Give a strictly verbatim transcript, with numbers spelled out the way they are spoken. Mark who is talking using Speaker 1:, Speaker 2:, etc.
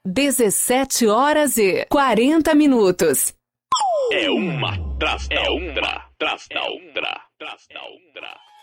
Speaker 1: dezessete horas e quarenta minutos.
Speaker 2: É uma atrás da outra, atrás da outra, atrás da outra.